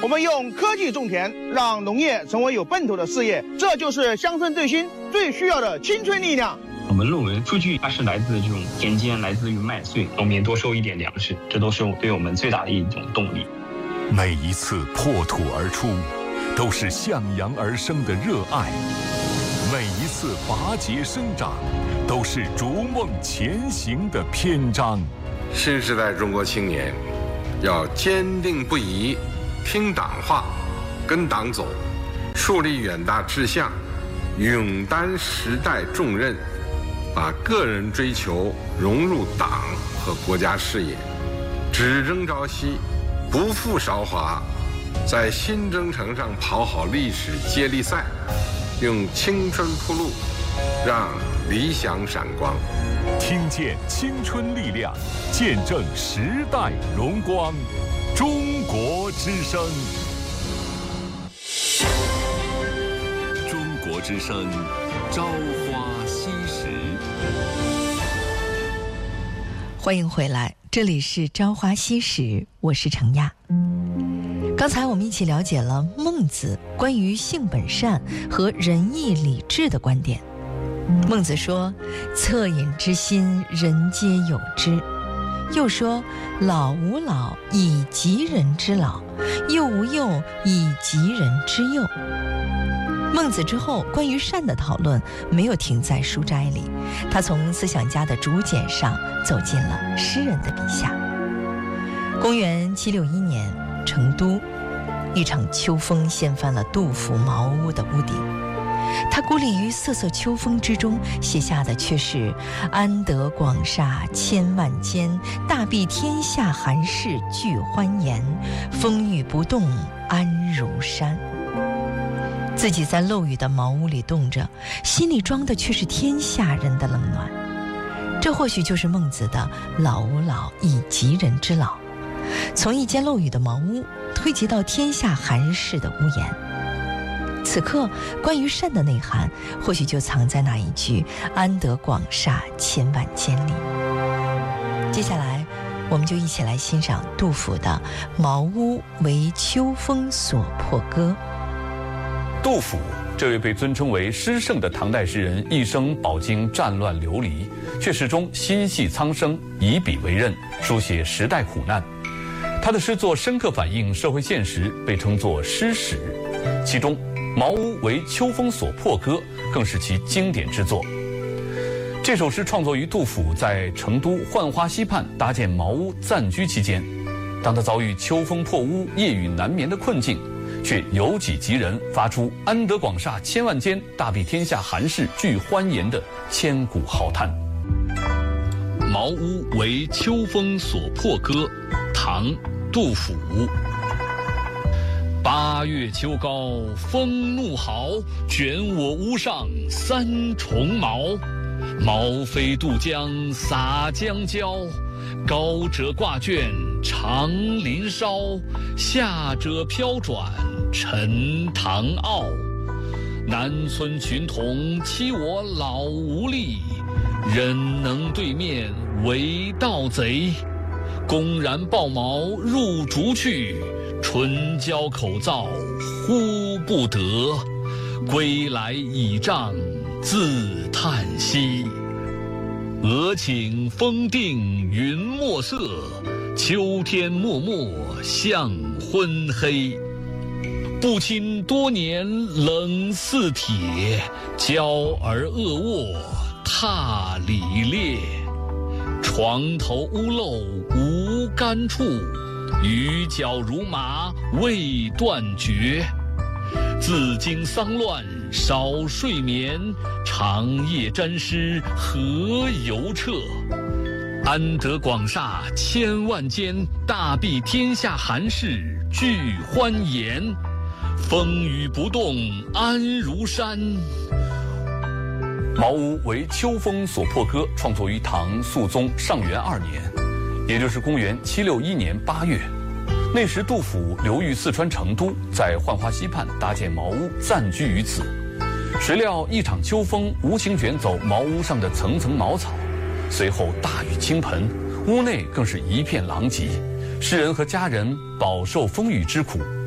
我们用科技种田，让农业成为有奔头的事业，这就是乡村振兴最需要的青春力量。 我们论文数据它是来自这种田间，来自于麦穗，农民多收一点粮食，这都是对我们最大的一种动力。 每一次破土而出，都是向阳而生的热爱；每一次拔节生长，都是逐梦前行的篇章。 新时代中国青年要坚定不移听党话，跟党走，树立远大志向，勇担时代重任，把个人追求融入党和国家事业，只争朝夕，不负韶华，在新征程上跑好历史接力赛，用青春铺路，让理想闪光。 听见青春力量，见证时代荣光。中国之声，中国之声，朝花夕拾。 欢迎回来，这里是朝花夕拾，我是程亚。刚才我们一起了解了孟子关于性本善和仁义礼智的观点。孟子说：恻隐之心，人皆有之。又说：老吾老以及人之老，幼吾幼以及人之幼。孟子之后关于善的讨论没有停在书斋里，他从思想家的竹简上走进了诗人的笔下。公元761年，成都一场秋风掀翻了杜甫茅屋的屋顶，他孤立于瑟瑟秋风之中，写下的却是安得广厦千万间，大庇天下寒士俱欢颜，风雨不动安如山。自己在漏雨的茅屋里冻着，心里装的却是天下人的冷暖。这或许就是孟子的老吾老以及人之老，从一间漏雨的茅屋推及到天下寒士的屋檐。此刻关于善的内涵，或许就藏在那一句安得广厦千万间里。接下来我们就一起来欣赏杜甫的《茅屋为秋风所破歌》。 杜甫这位被尊称为诗圣的唐代诗人，一生饱经战乱流离，却始终心系苍生，以笔为刃，书写时代苦难。他的诗作深刻反映社会现实，被称作诗史。其中《茅屋为秋风所破歌》更是其经典之作。这首诗创作于杜甫在成都浣花溪畔搭建茅屋暂居期间，当他遭遇秋风破屋、夜雨难眠的困境，却由己及人，发出安得广厦千万间，大庇天下寒士俱欢颜的千古浩叹。《茅屋为秋风所破歌》，唐·杜甫。8月秋高风怒号，卷我屋上3重茅。茅飞渡江洒江郊，高者挂卷长林梢，下者飘转沉塘坳。南村群童欺我老无力，忍能对面为盗贼。公然抱茅入竹去，唇焦口燥呼不得。归来倚杖自叹息，俄顷风定云墨色，秋天漠漠向昏黑。不亲多年冷似铁，娇儿恶卧踏里裂。床头屋漏无干处，雨脚如麻未断绝。自经丧乱少睡眠，长夜沾湿何由彻。安得广厦千万间，大庇天下寒士俱欢颜。风雨不动安如山。《茅屋为秋风所破歌》创作于唐肃宗上元2年，也就是公元761年8月。那时杜甫流寓四川成都，在浣花溪畔搭建茅屋暂居于此。谁料一场秋风无情卷走茅屋上的层层茅草，随后大雨倾盆，屋内更是一片狼藉。诗人和家人饱受风雨之苦，